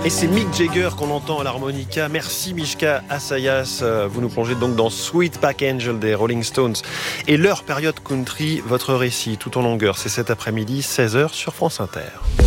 Et c'est Mick Jagger qu'on entend à l'harmonica. Merci Mishka Assayas. Vous nous plongez donc dans Sweet Back Angel des Rolling Stones. Et leur période country, votre récit tout en longueur, c'est cet après-midi, 16h sur France Inter.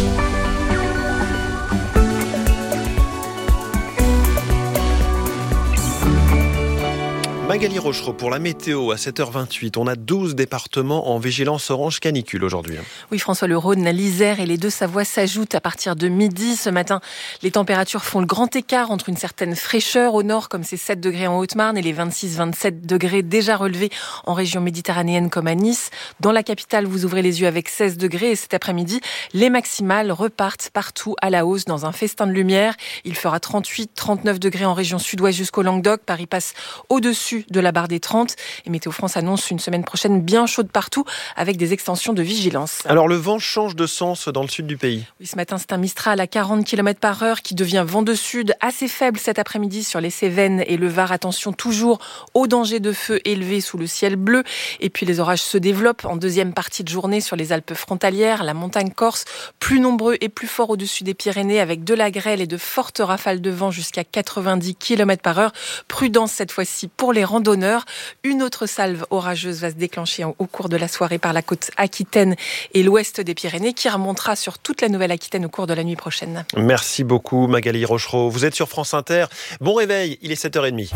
Magali Rochereau pour la météo à 7h28. On a 12 départements en vigilance orange canicule aujourd'hui. Oui, François, le Rhône, l'Isère et les Deux-Savoies s'ajoutent à partir de midi. Ce matin, les températures font le grand écart entre une certaine fraîcheur au nord, comme c'est 7 degrés en Haute-Marne, et les 26-27 degrés déjà relevés en région méditerranéenne comme à Nice. Dans la capitale, vous ouvrez les yeux avec 16 degrés et cet après-midi, les maximales repartent partout à la hausse dans un festin de lumière. Il fera 38-39 degrés en région sud-ouest jusqu'au Languedoc. Paris passe au-dessus de la barre des 30. Et Météo France annonce une semaine prochaine bien chaude partout avec des extensions de vigilance. Alors le vent change de sens dans le sud du pays. Oui, ce matin c'est un Mistral à 40 km/h qui devient vent de sud assez faible cet après-midi sur les Cévennes et le Var. Attention toujours au danger de feu élevé sous le ciel bleu. Et puis les orages se développent en deuxième partie de journée sur les Alpes frontalières, la montagne corse, plus nombreux et plus forts au-dessus des Pyrénées avec de la grêle et de fortes rafales de vent jusqu'à 90 km/h. Prudence cette fois-ci pour les randonneurs. Une autre salve orageuse va se déclencher au cours de la soirée par la côte aquitaine et l'ouest des Pyrénées qui remontera sur toute la Nouvelle-Aquitaine au cours de la nuit prochaine. Merci beaucoup Magali Rochereau. Vous êtes sur France Inter. Bon réveil, il est 7h30.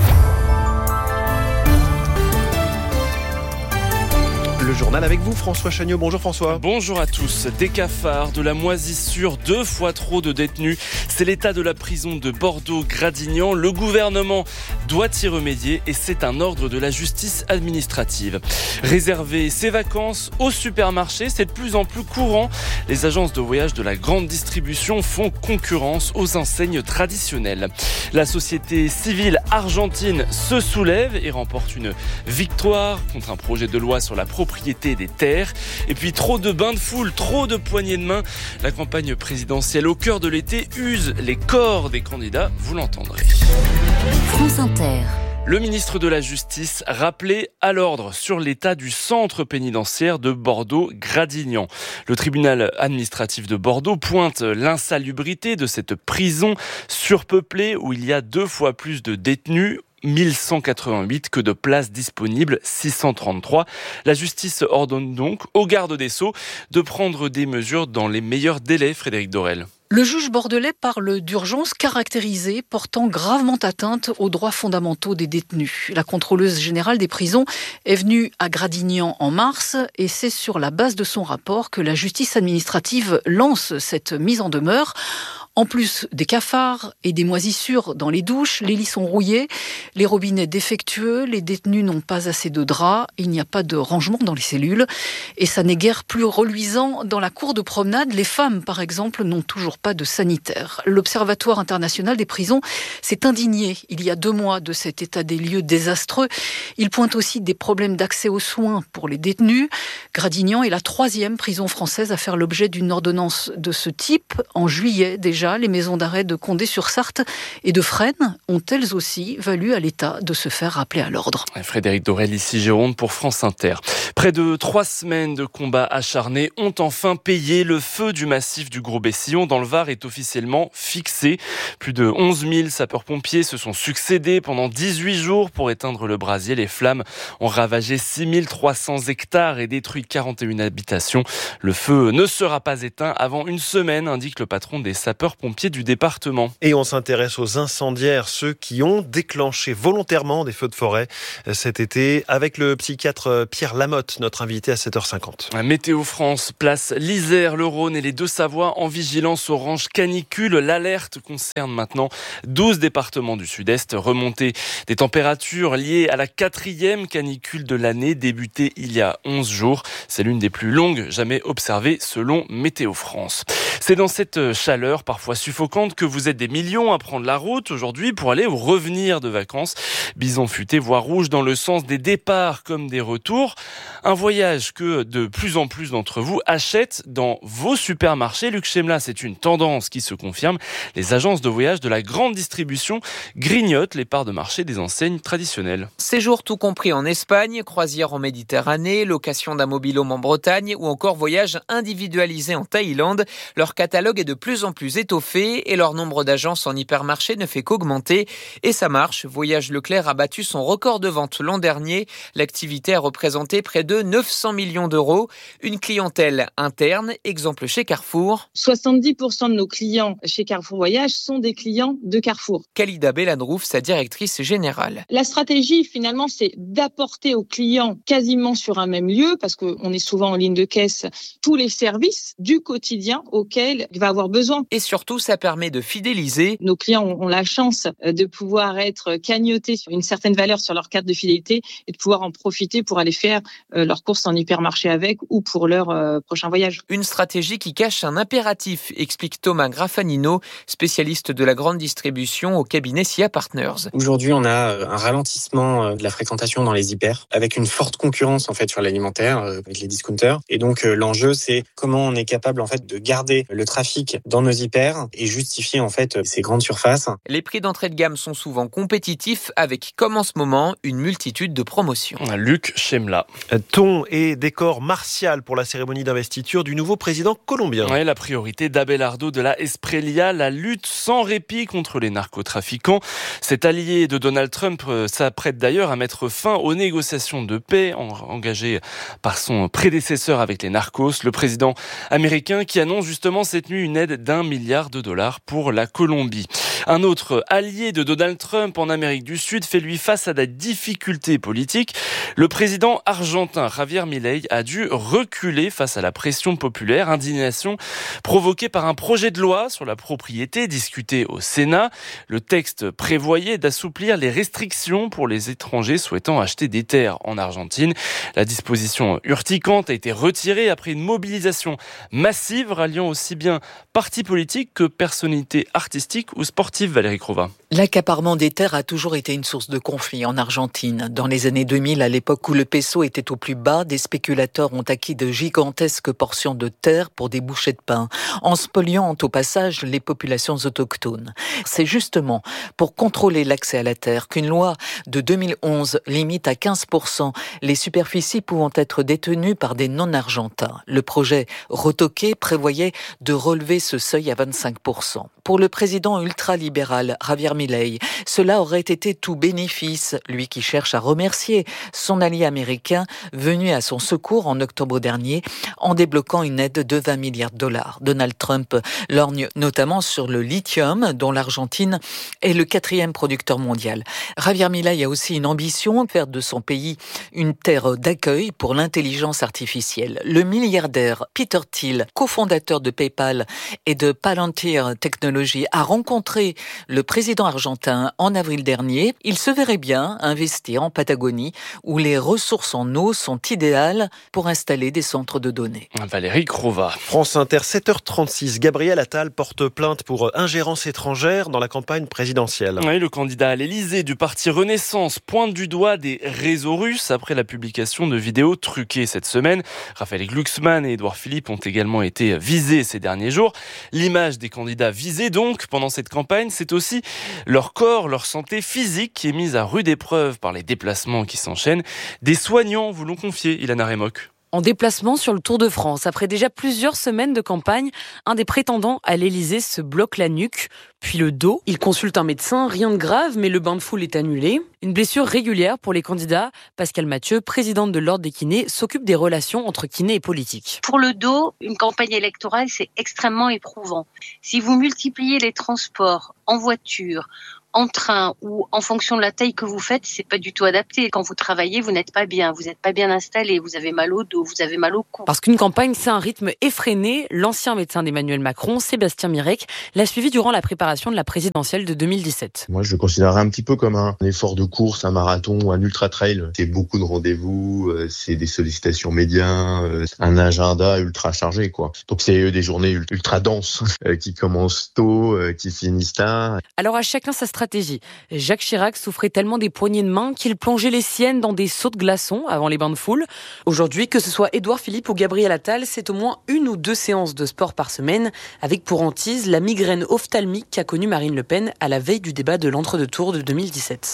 Le journal avec vous, François Chagnot. Bonjour François. Bonjour à tous. Des cafards, de la moisissure, 2 fois trop de détenus. C'est l'état de la prison de Bordeaux-Gradignan. Le gouvernement doit y remédier et c'est un ordre de la justice administrative. Réserver ses vacances au supermarché, c'est de plus en plus courant. Les agences de voyage de la grande distribution font concurrence aux enseignes traditionnelles. La société civile argentine se soulève et remporte une victoire contre un projet de loi sur la propriété des terres. Et puis trop de bains de foule, trop de poignées de main. La campagne présidentielle au cœur de l'été use les corps des candidats, vous l'entendrez. France Inter. Le ministre de la Justice rappelé à l'ordre sur l'état du centre pénitentiaire de Bordeaux-Gradignan. Le tribunal administratif de Bordeaux pointe l'insalubrité de cette prison surpeuplée où il y a 2 fois plus de détenus. 1188 que de places disponibles, 633. La justice ordonne donc au garde des Sceaux de prendre des mesures dans les meilleurs délais, Frédéric Dorel. Le juge bordelais parle d'urgence caractérisée portant gravement atteinte aux droits fondamentaux des détenus. La contrôleuse générale des prisons est venue à Gradignan en mars et c'est sur la base de son rapport que la justice administrative lance cette mise en demeure. En plus des cafards et des moisissures dans les douches, les lits sont rouillés, les robinets défectueux, les détenus n'ont pas assez de draps, il n'y a pas de rangement dans les cellules. Et ça n'est guère plus reluisant dans la cour de promenade. Les femmes, par exemple, n'ont toujours pas de sanitaire. L'Observatoire international des prisons s'est indigné il y a 2 mois de cet état des lieux désastreux. Il pointe aussi des problèmes d'accès aux soins pour les détenus. Gradignan est la 3e prison française à faire l'objet d'une ordonnance de ce type. En juillet déjà, les maisons d'arrêt de Condé-sur-Sarthe et de Fresnes ont elles aussi valu à l'État de se faire rappeler à l'ordre. Frédéric Dorel, ici Gironde pour France Inter. Près de 3 semaines de combats acharnés ont enfin payé. Le feu du massif du Gros-Bessillon dans le Var est officiellement fixé. Plus de 11 000 sapeurs-pompiers se sont succédés pendant 18 jours pour éteindre le brasier. Les flammes ont ravagé 6 300 hectares et détruit 41 habitations. Le feu ne sera pas éteint avant une semaine, indique le patron des sapeurs-pompiers du département. Et on s'intéresse aux incendiaires, ceux qui ont déclenché volontairement des feux de forêt cet été, avec le psychiatre Pierre Lamotte, notre invité à 7h50. Météo France place l'Isère, le Rhône et les Deux-Savoies en vigilance orange canicule. L'alerte concerne maintenant 12 départements du sud-est. Remontée des températures liées à la 4e canicule de l'année, débutée il y a 11 jours. C'est l'une des plus longues jamais observées selon Météo France. C'est dans cette chaleur parfois suffocante que vous êtes des millions à prendre la route aujourd'hui pour aller ou revenir de vacances. Bison futé, voie rouge dans le sens des départs comme des retours. Un voyage que de plus en plus d'entre vous achètent dans vos supermarchés. Luc Chemla, c'est une tendance qui se confirme. Les agences de voyage de la grande distribution grignotent les parts de marché des enseignes traditionnelles. Séjour tout compris en Espagne, croisière en Méditerranée, location d'un mobil-home en Bretagne ou encore voyage individualisé en Thaïlande. Leur catalogue est de plus en plus étoffé étoffés et leur nombre d'agences en hypermarché ne fait qu'augmenter. Et ça marche. Voyage Leclerc a battu son record de vente l'an dernier. L'activité a représenté près de 900 millions d'euros. Une clientèle interne, exemple chez Carrefour. 70% de nos clients chez Carrefour Voyage sont des clients de Carrefour. Khalida Bellanrouf, sa directrice générale. La stratégie, finalement, c'est d'apporter aux clients quasiment sur un même lieu, parce qu'on est souvent en ligne de caisse, tous les services du quotidien auxquels il va avoir besoin. Et surtout, ça permet de fidéliser. Nos clients ont la chance de pouvoir être cagnotés sur une certaine valeur sur leur carte de fidélité et de pouvoir en profiter pour aller faire leurs courses en hypermarché avec ou pour leur prochain voyage. Une stratégie qui cache un impératif, explique Thomas Graffanino, spécialiste de la grande distribution au cabinet SIA Partners. Aujourd'hui, on a un ralentissement de la fréquentation dans les hyper, avec une forte concurrence en fait sur l'alimentaire, avec les discounters. Et donc l'enjeu, c'est comment on est capable en fait de garder le trafic dans nos hyper et justifier en fait ces grandes surfaces. Les prix d'entrée de gamme sont souvent compétitifs, avec comme en ce moment une multitude de promotions. Luc Chemla. Ton et décor martial pour la cérémonie d'investiture du nouveau président colombien. Ouais, la priorité d'Abelardo de la Espriella, la lutte sans répit contre les narcotrafiquants. Cet allié de Donald Trump s'apprête d'ailleurs à mettre fin aux négociations de paix engagées par son prédécesseur avec les narcos. Le président américain qui annonce justement cette nuit une aide d'$1 milliard pour la Colombie. Un autre allié de Donald Trump en Amérique du Sud fait lui face à des difficultés politiques. Le président argentin Javier Milei a dû reculer face à la pression populaire, indignation provoquée par un projet de loi sur la propriété discuté au Sénat. Le texte prévoyait d'assouplir les restrictions pour les étrangers souhaitant acheter des terres en Argentine. La disposition urticante a été retirée après une mobilisation massive ralliant aussi bien partis politiques que personnalités artistiques ou sportives, Valérie Crova. L'accaparement des terres a toujours été une source de conflit en Argentine. Dans les années 2000, à l'époque où le peso était au plus bas, des spéculateurs ont acquis de gigantesques portions de terre pour des bouchées de pain, en spoliant au passage les populations autochtones. C'est justement pour contrôler l'accès à la terre qu'une loi de 2011 limite à 15% les superficies pouvant être détenues par des non-argentins. Le projet retoqué prévoyait de relever ce seuil à 25%. Pour le président ultralibéral Javier Milei, cela aurait été tout bénéfice, lui qui cherche à remercier son allié américain venu à son secours en octobre dernier en débloquant une aide de $20 milliards. Donald Trump lorgne notamment sur le lithium dont l'Argentine est le 4e producteur mondial. Javier Milei a aussi une ambition, faire de son pays une terre d'accueil pour l'intelligence artificielle. Le milliardaire Peter Thiel, cofondateur de PayPal et de Palantir Technologies, a rencontré le président argentin en avril dernier. Il se verrait bien investir en Patagonie où les ressources en eau sont idéales pour installer des centres de données. Valérie Crova. France Inter, 7h36. Gabriel Attal porte plainte pour ingérence étrangère dans la campagne présidentielle. Oui, le candidat à l'Élysée du parti Renaissance pointe du doigt des réseaux russes après la publication de vidéos truquées cette semaine. Raphaël Glucksmann et Édouard Philippe ont également été visés ces derniers jours. L'image des candidats visés donc pendant cette campagne, c'est aussi leur corps, leur santé physique qui est mise à rude épreuve par les déplacements qui s'enchaînent. Des soignants vous l'ont confié, Ilana Remock. En déplacement sur le Tour de France, après déjà plusieurs semaines de campagne, un des prétendants à l'Élysée se bloque la nuque, puis le dos. Il consulte un médecin, rien de grave, mais le bain de foule est annulé. Une blessure régulière pour les candidats. Pascale Mathieu, présidente de l'Ordre des kinés, s'occupe des relations entre kinés et politiques. Pour le dos, une campagne électorale, c'est extrêmement éprouvant. Si vous multipliez les transports en voiture, en train ou en fonction de la taille que vous faites, c'est pas du tout adapté. Quand vous travaillez, vous n'êtes pas bien installé, vous avez mal au dos, vous avez mal au cou. Parce qu'une campagne, c'est un rythme effréné. L'ancien médecin d'Emmanuel Macron, Sébastien Mirec, l'a suivi durant la préparation de la présidentielle de 2017. Moi, je le considérerais un petit peu comme un effort de course, un marathon ou un ultra-trail. C'est beaucoup de rendez-vous, c'est des sollicitations médias, un agenda ultra chargé, quoi. Donc c'est des journées ultra denses qui commencent tôt, qui finissent tard. Alors à chacun sa stratégie. Jacques Chirac souffrait tellement des poignées de main qu'il plongeait les siennes dans des seaux de glaçons avant les bains de foule. Aujourd'hui, que ce soit Édouard Philippe ou Gabriel Attal, c'est au moins 1 ou 2 séances de sport par semaine, avec pour hantise la migraine ophtalmique qu'a connue Marine Le Pen à la veille du débat de l'entre-deux-tours de 2017.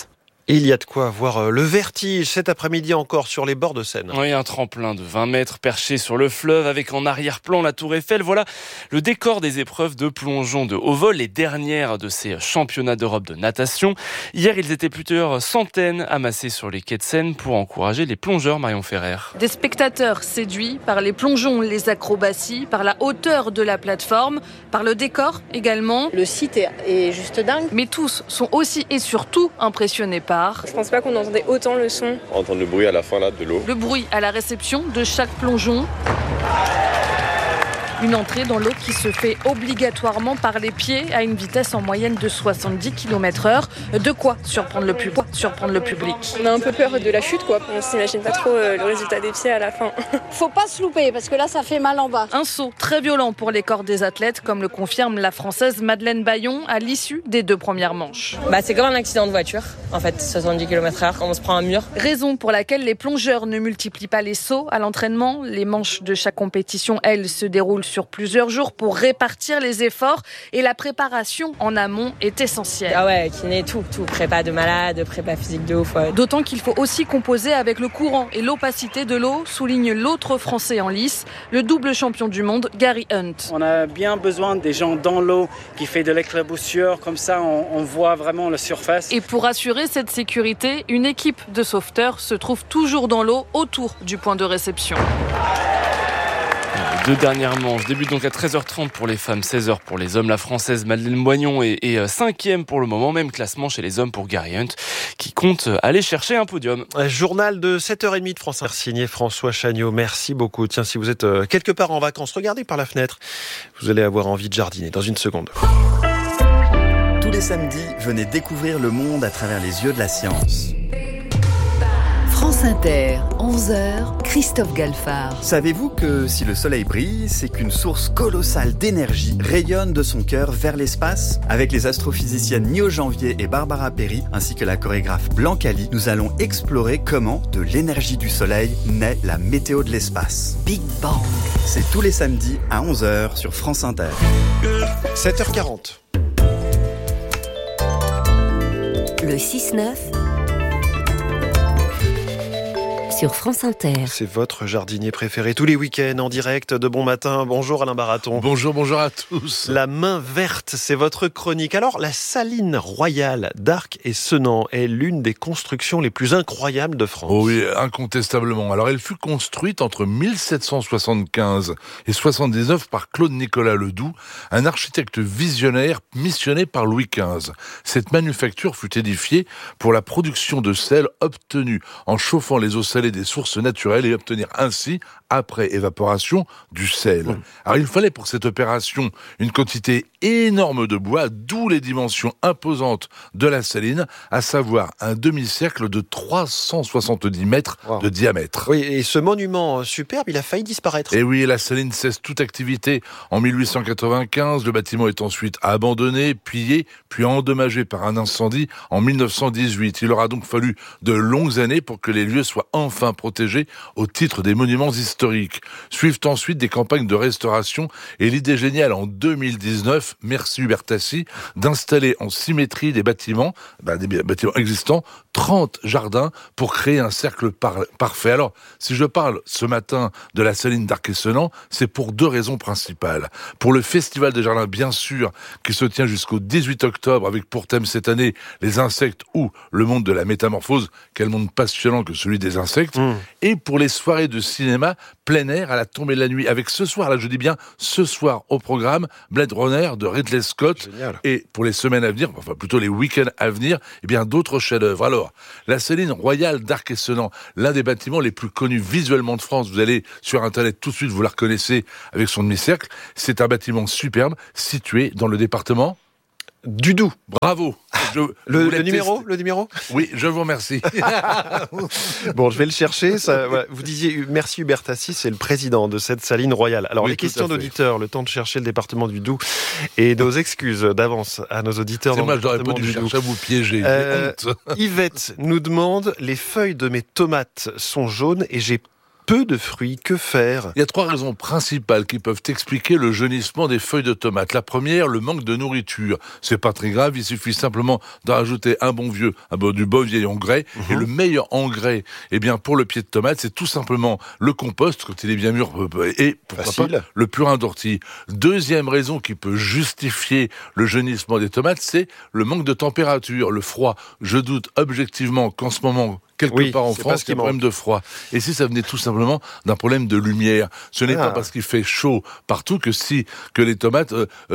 Il y a de quoi avoir le vertige cet après-midi encore sur les bords de Seine. Oui, un tremplin de 20 mètres perché sur le fleuve avec en arrière-plan la Tour Eiffel. Voilà le décor des épreuves de plongeon de haut vol, les dernières de ces championnats d'Europe de natation. Hier, ils étaient plusieurs centaines amassés sur les quais de Seine pour encourager les plongeurs, Marion Ferrer. Des spectateurs séduits par les plongeons, les acrobaties, par la hauteur de la plateforme, par le décor également. Le site est juste dingue. Mais tous sont aussi et surtout impressionnés par... Je pense pas qu'on entendait autant le son. Entendre le bruit à la fin là, de l'eau. Le bruit à la réception de chaque plongeon. Une entrée dans l'eau qui se fait obligatoirement par les pieds à une vitesse en moyenne de 70 km/h. De quoi surprendre le public. On a un peu peur de la chute, quoi. On s'imagine pas trop le résultat des pieds à la fin. Faut pas se louper parce que là ça fait mal en bas. Un saut très violent pour les corps des athlètes, comme le confirme la Française Madeleine Bayon à l'issue des 2 premières manches. C'est comme un accident de voiture, en fait, 70 km/h, on se prend un mur. Raison pour laquelle les plongeurs ne multiplient pas les sauts à l'entraînement. Les manches de chaque compétition, elles, se déroulent sur plusieurs jours pour répartir les efforts et la préparation en amont est essentielle. Ah ouais, kiné, tout, prépa de malade, prépa physique de ouf. Ouais. D'autant qu'il faut aussi composer avec le courant et l'opacité de l'eau, souligne l'autre Français en lice, le double champion du monde, Gary Hunt. On a bien besoin des gens dans l'eau qui fait de l'éclaboussure, comme ça on voit vraiment la surface. Et pour assurer cette sécurité, une équipe de sauveteurs se trouve toujours dans l'eau autour du point de réception. Les 2 dernières manches débutent donc à 13h30 pour les femmes, 16h pour les hommes. La Française Madeleine Moignon est 5e pour le moment, même classement chez les hommes pour Gary Hunt, qui compte aller chercher un podium. Journal de 7h30 de France Inter, signé François Chagnot. Merci beaucoup. Tiens, si vous êtes quelque part en vacances, regardez par la fenêtre. Vous allez avoir envie de jardiner dans une seconde. Tous les samedis, venez découvrir le monde à travers les yeux de la science. France Inter, 11h, Christophe Galfard. Savez-vous que si le soleil brille, c'est qu'une source colossale d'énergie rayonne de son cœur vers l'espace ? Avec les astrophysiciennes Nio Janvier et Barbara Perry, ainsi que la chorégraphe Blancali, nous allons explorer comment, de l'énergie du soleil, naît la météo de l'espace. Big Bang. C'est tous les samedis à 11h sur France Inter. 7h40. Le 6-9 sur France Inter. C'est votre jardinier préféré tous les week-ends en direct de Bon Matin. Bonjour Alain Baraton. Bonjour à tous. La main verte, c'est votre chronique. Alors, la saline royale d'Arc et Senans est l'une des constructions les plus incroyables de France. Oh oui, incontestablement. Alors, elle fut construite entre 1775 et 79 par Claude Nicolas Ledoux, un architecte visionnaire missionné par Louis XV. Cette manufacture fut édifiée pour la production de sel obtenue en chauffant les eaux salées des sources naturelles et obtenir ainsi, après évaporation, du sel. Alors il fallait pour cette opération une quantité énorme de bois, d'où les dimensions imposantes de la saline, à savoir un demi-cercle de 370 mètres de diamètre. Oui, et ce monument superbe, il a failli disparaître. Et oui, la saline cesse toute activité en 1895. Le bâtiment est ensuite abandonné, pillé, puis endommagé par un incendie en 1918. Il aura donc fallu de longues années pour que les lieux soient enfin protégés au titre des monuments historiques. Suivent ensuite des campagnes de restauration et l'idée géniale en 2019, merci Hubert Tassi, d'installer en symétrie des bâtiments existants, 30 jardins pour créer un cercle parfait. Alors, si je parle ce matin de la saline d'Arc et Senans, c'est pour 2 raisons principales. Pour le Festival des Jardins, bien sûr, qui se tient jusqu'au 18 octobre, avec pour thème cette année les insectes ou le monde de la métamorphose, quel monde passionnant que celui des insectes, et pour les soirées de cinéma plein air à la tombée de la nuit, avec ce soir, là je dis bien ce soir au programme, Blade Runner de Ridley Scott. Génial. Et pour les semaines à venir, enfin plutôt les week-ends à venir, eh bien d'autres chefs-d'œuvre. Alors, la saline royale d'Arc et Senans, l'un des bâtiments les plus connus visuellement de France, vous allez sur internet tout de suite, vous la reconnaissez avec son demi-cercle, c'est un bâtiment superbe situé dans le département du Doubs. Bravo. Le numéro Oui, je vous remercie. Bon, je vais le chercher. Ça, voilà. Vous disiez merci Hubert Tassi, c'est le président de cette saline royale. Alors, les questions d'auditeurs, le temps de chercher le département du Doubs et nos excuses d'avance à nos auditeurs. C'est moi, j'aurais pas dû chercher à vous piéger. Yvette nous demande, les feuilles de mes tomates sont jaunes et j'ai peu de fruits, que faire ? Il y a 3 raisons principales qui peuvent expliquer le jaunissement des feuilles de tomates. La première, le manque de nourriture. C'est pas très grave, il suffit simplement de rajouter du bon vieil engrais. Et le meilleur engrais, pour le pied de tomate, c'est tout simplement le compost, quand il est bien mûr, et pourquoi pas le purin d'ortie. Deuxième raison qui peut justifier le jaunissement des tomates, c'est le manque de température, le froid. Je doute objectivement qu'en ce moment, quelque part en France, il y a un problème de froid. Et si ça venait tout simplement d'un problème de lumière, ce n'est pas parce qu'il fait chaud partout que les tomates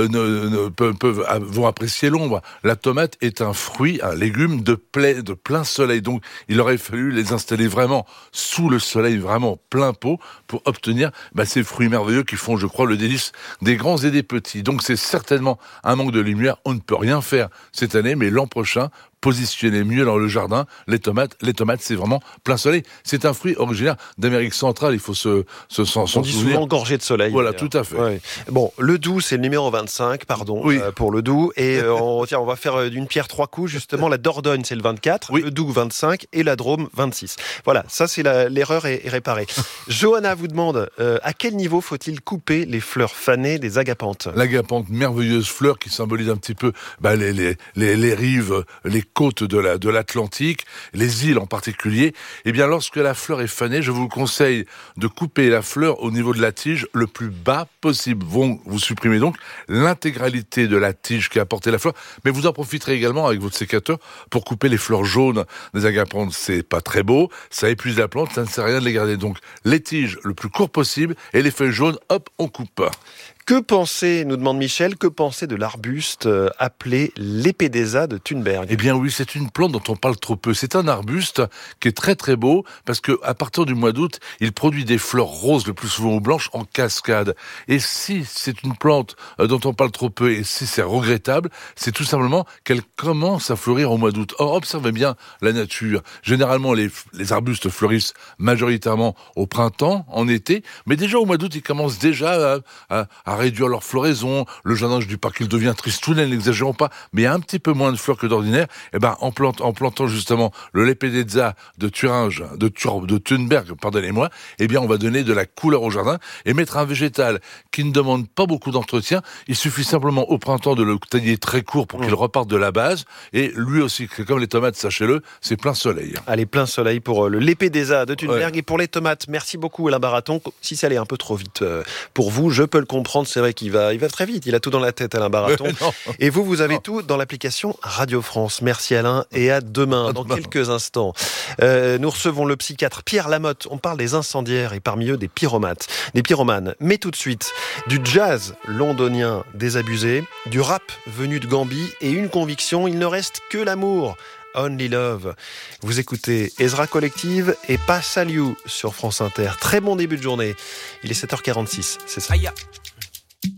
vont apprécier l'ombre. La tomate est un fruit, un légume de plein soleil. Donc, il aurait fallu les installer vraiment sous le soleil, vraiment plein pot, pour obtenir ces fruits merveilleux qui font, je crois, le délice des grands et des petits. Donc, c'est certainement un manque de lumière. On ne peut rien faire cette année, mais l'an prochain, positionner mieux dans le jardin les tomates, c'est vraiment plein soleil. C'est un fruit originaire d'Amérique centrale, il faut s'en souvenir. On dit souvent gorgé de soleil. Voilà, tout à fait. Ouais. Bon, le Doubs, c'est le numéro 25, pour le Doubs. Et on va faire d'une pierre 3 coups, justement. La Dordogne, c'est le 24, le Doubs 25 et la Drôme 26. Voilà, ça c'est l'erreur est réparée. Johanna vous demande, à quel niveau faut-il couper les fleurs fanées des agapanthes ? L'agapanthe, merveilleuse fleur qui symbolise un petit peu les rives, les côtes de l'Atlantique, les îles en particulier. Lorsque la fleur est fanée, je vous conseille de couper la fleur au niveau de la tige le plus bas possible. Vous supprimez donc l'intégralité de la tige qui a porté la fleur, mais vous en profiterez également avec votre sécateur pour couper les fleurs jaunes des agapanthes. C'est pas très beau, ça épuise la plante, ça ne sert à rien de les garder. Donc les tiges le plus court possible et les feuilles jaunes, hop, on coupe. Que penser, nous demande Michel, que penser de l'arbuste appelé l'Épédésa de Thunberg ? Oui, c'est une plante dont on parle trop peu. C'est un arbuste qui est très très beau parce que à partir du mois d'août, il produit des fleurs roses, le plus souvent ou blanches, en cascade. Et si c'est une plante dont on parle trop peu et si c'est regrettable, c'est tout simplement qu'elle commence à fleurir au mois d'août. Or, observez bien la nature. Généralement, les arbustes fleurissent majoritairement au printemps, en été, mais déjà au mois d'août, ils commencent déjà à réduire leur floraison. Le jardin du parc, il devient tristounet, n'exagérons pas, mais il y a un petit peu moins de fleurs que d'ordinaire. En plantant justement le Lepédésa de Thuringe, de Thunberg, pardonnez-moi, on va donner de la couleur au jardin et mettre un végétal qui ne demande pas beaucoup d'entretien. Il suffit simplement au printemps de le tailler très court pour qu'il reparte de la base. Et lui aussi, comme les tomates, sachez-le, c'est plein soleil. Allez, plein soleil pour le Lepédésa de Thunberg. Et pour les tomates, merci beaucoup Alain Baraton. Si ça allait un peu trop vite pour vous, je peux le comprendre. C'est vrai qu'il va très vite. Il a tout dans la tête, Alain Baraton. Et vous avez tout dans l'application Radio France. Merci Alain et à demain. Dans quelques instants, nous recevons le psychiatre Pierre Lamotte. On parle des incendiaires et parmi eux des pyromanes. Mais tout de suite, du jazz londonien désabusé, du rap venu de Gambie et une conviction, il ne reste que l'amour. Only Love. Vous écoutez Ezra Collective et Pass à You sur France Inter. Très bon début de journée. Il est 7h46, c'est ça.